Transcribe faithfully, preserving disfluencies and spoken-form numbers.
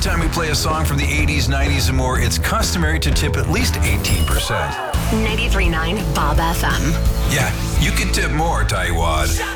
time we play a song from the eighties, nineties, and more, it's customary to tip at least eighteen percent. ninety-three point nine Bob F M. Yeah, you can tip more, Taiwan.